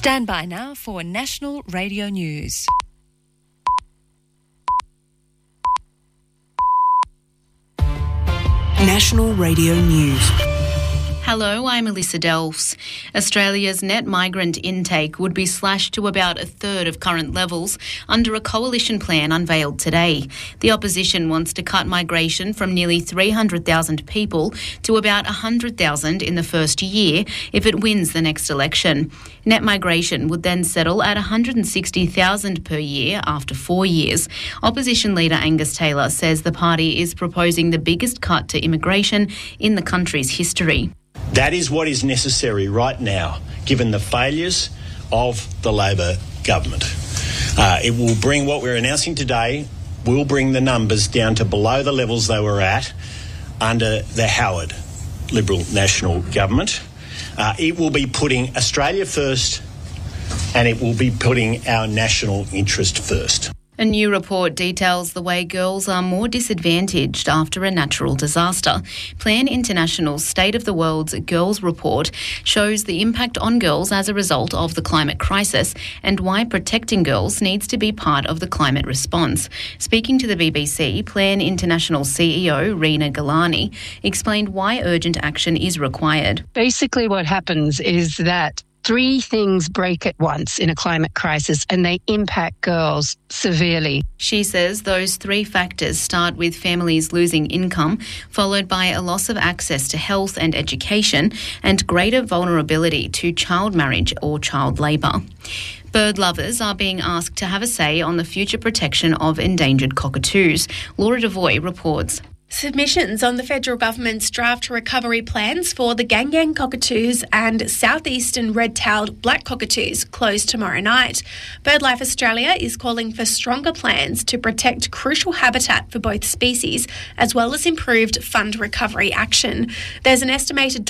Stand by now for National Radio News. National Radio News. Hello, I'm Alyssa Delfs. Australia's net migrant intake would be slashed to about a third of current levels under a coalition plan unveiled today. The opposition wants to cut migration from nearly 300,000 people to about 100,000 in the first year if it wins the next election. Net migration would then settle at 160,000 per year after 4 years. Opposition leader Angus Taylor says the party is proposing the biggest cut to immigration in the country's history. That is what is necessary right now, given the failures of the Labor government. It will bring what we're announcing today, will bring the numbers down to below the levels they were at under the Howard Liberal National Government. It will be putting Australia first, and it will be putting our national interest first. A new report details the way girls are more disadvantaged after a natural disaster. Plan International's State of the World's Girls Report shows the impact on girls as a result of the climate crisis and why protecting girls needs to be part of the climate response. Speaking to the BBC, Plan International CEO Rina Galani explained why urgent action is required. Basically what happens is that 3 things break at once in a climate crisis and they impact girls severely. She says those 3 factors start with families losing income, followed by a loss of access to health and education, and greater vulnerability to child marriage or child labour. Bird lovers are being asked to have a say on the future protection of endangered cockatoos. Laura Devoy reports. Submissions on the federal government's draft recovery plans for the Gang cockatoos and southeastern red-tailed black cockatoos close tomorrow night. BirdLife Australia is calling for stronger plans to protect crucial habitat for both species, as well as improved fund recovery action. There's an estimated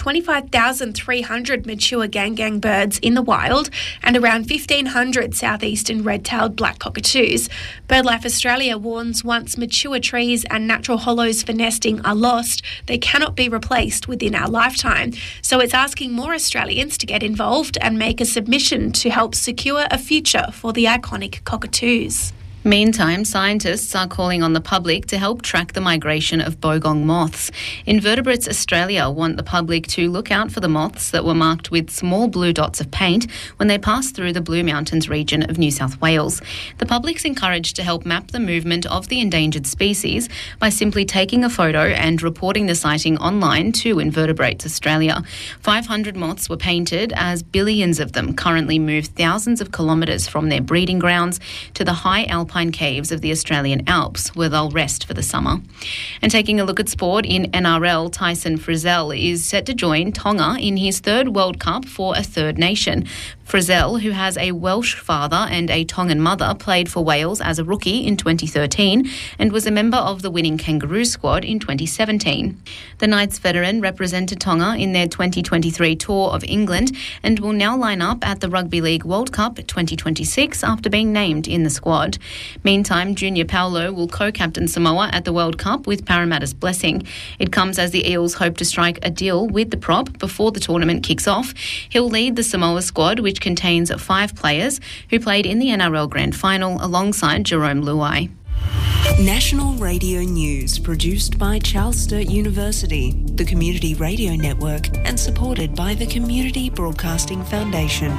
25,300 mature gang birds in the wild and around 1,500 southeastern red-tailed black cockatoos. BirdLife Australia warns once mature trees and natural hollows for nesting are lost, they cannot be replaced within our lifetime. So it's asking more Australians to get involved and make a submission to help secure a future for the iconic cockatoos. Meantime, scientists are calling on the public to help track the migration of bogong moths. Invertebrates Australia want the public to look out for the moths that were marked with small blue dots of paint when they pass through the Blue Mountains region of New South Wales. The public's encouraged to help map the movement of the endangered species by simply taking a photo and reporting the sighting online to Invertebrates Australia. 500 moths were painted as billions of them currently move thousands of kilometres from their breeding grounds to the high alpine caves of the Australian Alps, where they'll rest for the summer. And taking a look at sport, in NRL, Tyson Frizell is set to join Tonga in his 3rd World Cup for a third nation. Frizell, who has a Welsh father and a Tongan mother, played for Wales as a rookie in 2013 and was a member of the winning Kangaroo squad in 2017. The Knights veteran represented Tonga in their 2023 tour of England and will now line up at the Rugby League World Cup 2026 after being named in the squad. Meantime, Junior Paulo will co-captain Samoa at the World Cup with Parramatta's blessing. It comes as the Eels hope to strike a deal with the prop before the tournament kicks off. He'll lead the Samoa squad, which contains 5 players who played in the NRL Grand Final alongside Jerome Luai. National Radio News, produced by Charles Sturt University, the Community Radio Network, and supported by the Community Broadcasting Foundation.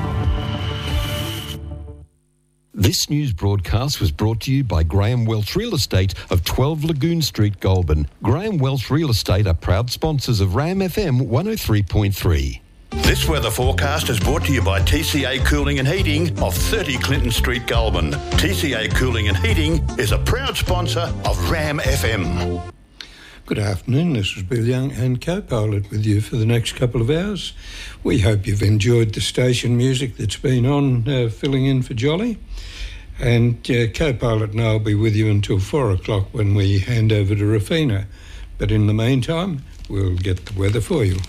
This news broadcast was brought to you by Graham Welch Real Estate of 12 Lagoon Street, Goulburn. Graham Welch Real Estate are proud sponsors of RAM FM 103.3. This weather forecast is brought to you by TCA Cooling and Heating of 30 Clinton Street, Goulburn. TCA Cooling and Heating is a proud sponsor of RAM FM. Good afternoon, this is Bill Young and co-pilot with you for the next couple of hours. We hope you've enjoyed the station music that's been on, filling in for Jolly. And co-pilot and I will be with you until 4 o'clock when we hand over to Rafina. But in the meantime, we'll get the weather for you.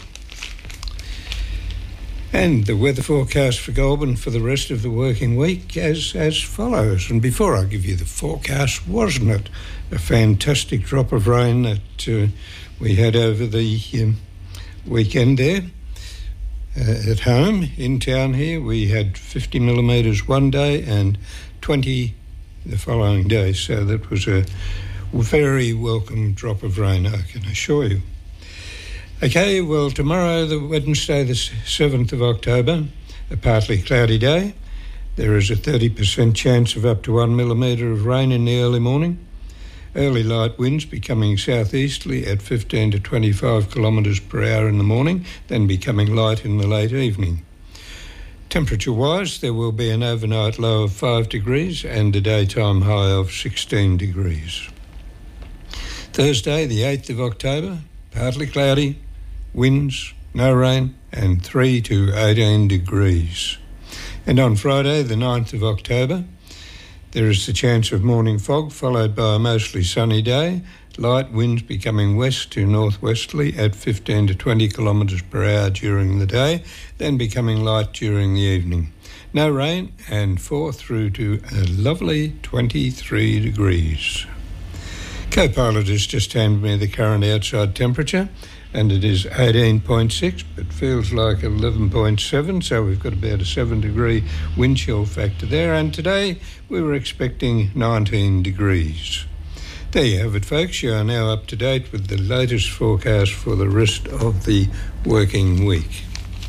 And the weather forecast for Goulburn for the rest of the working week as follows. And before I give you the forecast, wasn't it a fantastic drop of rain that we had over the weekend there? At home, in town here, we had 50 millimetres one day and 20 the following day, so that was a very welcome drop of rain, I can assure you. Okay, well, tomorrow, the Wednesday, the 7th of October, a partly cloudy day. There is a 30% chance of up to 1 millimetre of rain in the early morning. Early light winds becoming southeasterly at 15 to 25 kilometres per hour in the morning, then becoming light in the late evening. Temperature-wise, there will be an overnight low of 5 degrees and a daytime high of 16 degrees. Thursday, the 8th of October, partly cloudy, winds, no rain, and 3 to 18 degrees. And on Friday, the 9th of October, there is the chance of morning fog, followed by a mostly sunny day, light winds becoming west to northwesterly at 15 to 20 kilometres per hour during the day, then becoming light during the evening. No rain, and 4 through to a lovely 23 degrees. Co-pilot has just handed me the current outside temperature, and it is 18.6, but feels like 11.7, so we've got about a 7-degree wind chill factor there, and today we were expecting 19 degrees. There you have it, folks. You are now up to date with the latest forecast for the rest of the working week.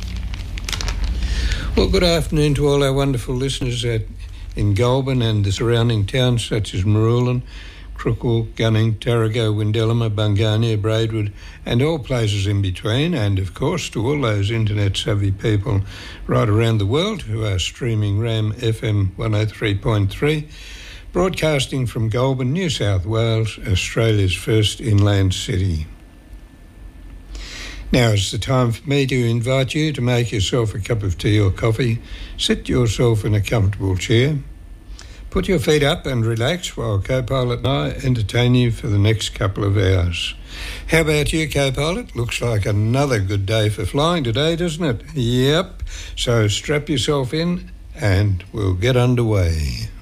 Well, good afternoon to all our wonderful listeners in Goulburn and the surrounding towns such as Marulan, Crookall, Gunning, Tarago, Windellama, Bungarnia, Braidwood, and all places in between, and of course to all those internet-savvy people right around the world who are streaming RAM FM 103.3, broadcasting from Goulburn, New South Wales, Australia's first inland city. Now is the time for me to invite you to make yourself a cup of tea or coffee, sit yourself in a comfortable chair, put your feet up and relax while Co-Pilot and I entertain you for the next couple of hours. How about you, Co-Pilot? Looks like another good day for flying today, doesn't it? Yep. So strap yourself in and we'll get underway.